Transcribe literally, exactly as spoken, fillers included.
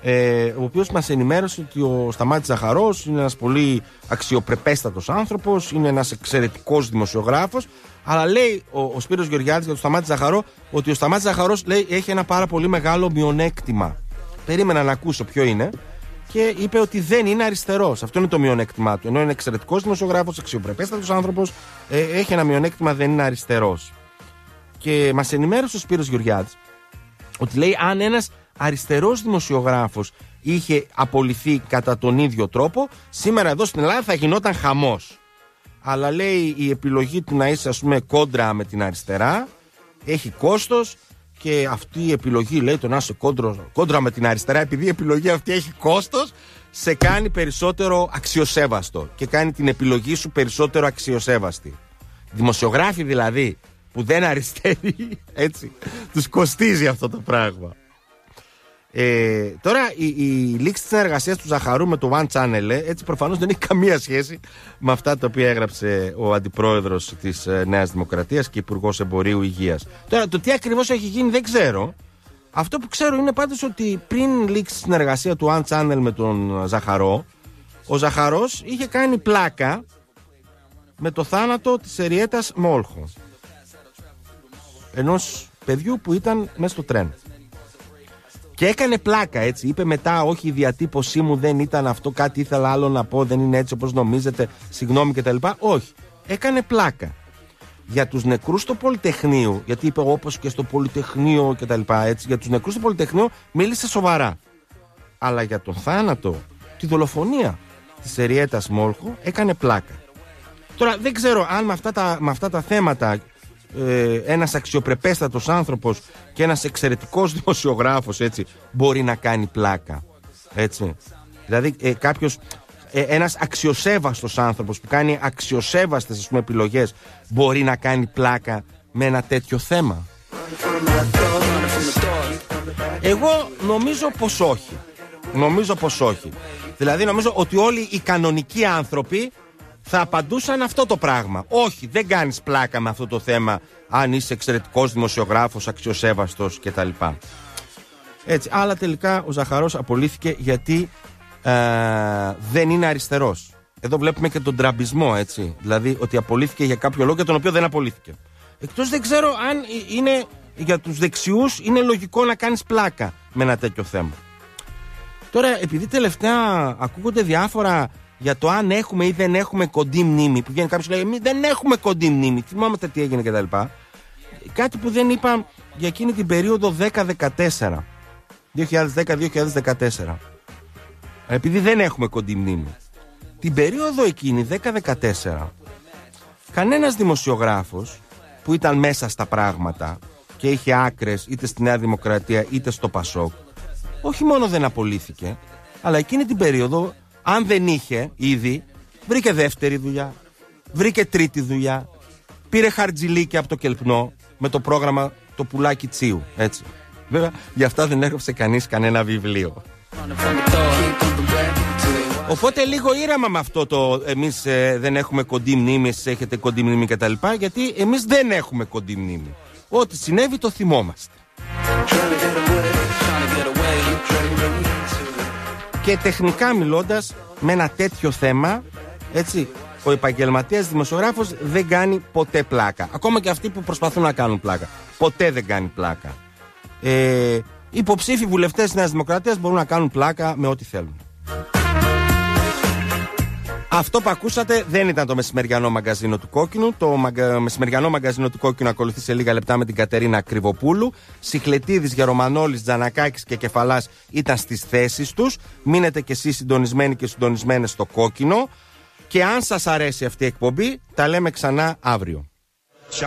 ε, ο οποίος μας ενημέρωσε ότι ο Σταμάτης Ζαχαρός είναι ένας πολύ αξιοπρεπέστατος άνθρωπος, είναι ένας εξαιρετικός δημοσιογράφος, αλλά λέει ο, ο Σπύρος Γεωργιάδης για τον Σταμάτη Ζαχαρό ότι ο Σταμάτης Ζαχαρός, λέει, έχει ένα πάρα πολύ μεγάλο μειονέκτημα. Περίμενα να ακούσω ποιο είναι και είπε ότι δεν είναι αριστερός. Αυτό είναι το μειονέκτημά του. Ενώ είναι εξαιρετικός δημοσιογράφος, αξιοπρεπέστατος άνθρωπος, ε, έχει ένα μειονέκτημα, δεν είναι αριστερός. Και μας ενημέρωσε ο Σπύρος Γεωργιάδης ότι λέει αν ένας αριστερός δημοσιογράφος είχε απολυθεί κατά τον ίδιο τρόπο, σήμερα εδώ στην Ελλάδα θα γινόταν χαμός. Αλλά λέει η επιλογή του να είσαι, ας πούμε, κόντρα με την αριστερά έχει κόστος και αυτή η επιλογή, λέει, το να είσαι κόντρα, κόντρα με την αριστερά, επειδή η επιλογή αυτή έχει κόστος, σε κάνει περισσότερο αξιοσέβαστο και κάνει την επιλογή σου περισσότερο αξιοσέβαστη. Δημοσιογράφοι δηλαδή που δεν αριστεροί, έτσι, τους κοστίζει αυτό το πράγμα. Ε, τώρα η, η λήξη της συνεργασίας του Ζαχαρού με το One Channel, έτσι, προφανώς δεν έχει καμία σχέση με αυτά τα οποία έγραψε ο αντιπρόεδρος της ε, Νέας Δημοκρατίας και υπουργός Εμπορίου Υγείας. Τώρα το τι ακριβώς έχει γίνει δεν ξέρω. Αυτό που ξέρω είναι πάντως ότι πριν λήξει η συνεργασία του One Channel με τον Ζαχαρό, ο Ζαχαρός είχε κάνει πλάκα με το θάνατο της Ερυέτας Μόλχο, ενός παιδιού που ήταν μέσα στο τρένο. Και έκανε πλάκα, έτσι. Είπε μετά, όχι, η διατύπωσή μου δεν ήταν αυτό, κάτι ήθελα άλλο να πω, δεν είναι έτσι όπως νομίζετε, συγγνώμη κτλ. Όχι. Έκανε πλάκα. Για τους νεκρούς στο Πολυτεχνείο, γιατί είπε όπως και στο Πολυτεχνείο κτλ. Έτσι, για τους νεκρούς στο Πολυτεχνείο μίλησε σοβαρά. Αλλά για τον θάνατο, τη δολοφονία της Ερυέτας Μόλχο, έκανε πλάκα. Τώρα δεν ξέρω αν με αυτά τα, με αυτά τα θέματα ε, ένας αξιοπρεπέστατος άνθρωπος και ένας εξαιρετικός δημοσιογράφος, έτσι, μπορεί να κάνει πλάκα, έτσι. Δηλαδή ε, κάποιος, ε, ένας αξιοσέβαστος άνθρωπος που κάνει αξιοσέβαστες, ας πούμε, επιλογές, μπορεί να κάνει πλάκα με ένα τέτοιο θέμα. Εγώ νομίζω πως όχι. Νομίζω πως όχι. Δηλαδή νομίζω ότι όλοι οι κανονικοί άνθρωποι θα απαντούσαν αυτό το πράγμα. Όχι, δεν κάνεις πλάκα με αυτό το θέμα αν είσαι εξαιρετικός δημοσιογράφος, αξιοσέβαστος κτλ. Έτσι, αλλά τελικά ο Ζαχαρός απολύθηκε γιατί ε, δεν είναι αριστερός. Εδώ βλέπουμε και τον τραμπισμό, έτσι. Δηλαδή ότι απολύθηκε για κάποιο λόγο για τον οποίο δεν απολύθηκε. Εκτός δεν ξέρω αν είναι, για τους δεξιούς είναι λογικό να κάνεις πλάκα με ένα τέτοιο θέμα. Τώρα, επειδή τελευταία ακούγονται διάφορα για το αν έχουμε ή δεν έχουμε κοντή μνήμη, που βγαίνει κάποιος και λέει εμείς δεν έχουμε κοντή μνήμη, θυμάμαι τι έγινε κτλ. Κάτι που δεν είπα για εκείνη την περίοδο δέκα δεκατέσσερα, δύο χιλιάδες δέκα δύο χιλιάδες δεκατέσσερα, επειδή δεν έχουμε κοντή μνήμη, την περίοδο εκείνη δέκα δεκατέσσερα κανένας δημοσιογράφος που ήταν μέσα στα πράγματα και είχε άκρες είτε στη Νέα Δημοκρατία είτε στο Πασόκ, όχι μόνο δεν απολύθηκε, αλλά εκείνη την περίοδο, αν δεν είχε ήδη, βρήκε δεύτερη δουλειά, βρήκε τρίτη δουλειά, πήρε χαρτζιλίκι από το Κελπνό με το πρόγραμμα το πουλάκι Τσίου, έτσι. Βέβαια, γι' αυτά δεν έγραψε κανείς κανένα βιβλίο. Οπότε λίγο ήρεμα με αυτό το εμείς ε, δεν έχουμε κοντή μνήμη, εσείς έχετε κοντή μνήμη κτλ. Γιατί εμείς δεν έχουμε κοντή μνήμη. Ό,τι συνέβη το θυμόμαστε. Και τεχνικά μιλώντας, με ένα τέτοιο θέμα, έτσι, ο επαγγελματίας δημοσιογράφος δεν κάνει ποτέ πλάκα. Ακόμα και αυτοί που προσπαθούν να κάνουν πλάκα, ποτέ δεν κάνει πλάκα. Ε, υποψήφοι βουλευτές της Νέας Δημοκρατίας μπορούν να κάνουν πλάκα με ό,τι θέλουν. Αυτό που ακούσατε δεν ήταν το μεσημεριανό μαγκαζίνο του Κόκκινου. Το μαγκα... μεσημεριανό μαγκαζίνο του Κόκκινου ακολουθεί σε λίγα λεπτά με την Κατερίνα Κρυβοπούλου. Σιχλετίδης, Γερομανόλης, Τζανακάκης και Κεφαλάς ήταν στις θέσεις τους. Μείνετε κι εσείς συντονισμένοι και συντονισμένες στο Κόκκινο. Και αν σας αρέσει αυτή η εκπομπή, τα λέμε ξανά αύριο.